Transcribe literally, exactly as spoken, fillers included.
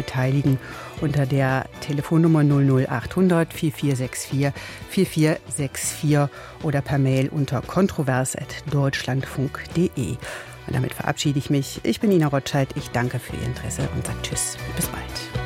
beteiligen unter der Telefonnummer null null achthundert vierundvierzig vier vierundvierzig oder per Mail unter kontrovers at deutschlandfunk punkt de. Und damit verabschiede ich mich. Ich bin Ina Rotscheid. Ich danke für Ihr Interesse und sage Tschüss. Bis bald.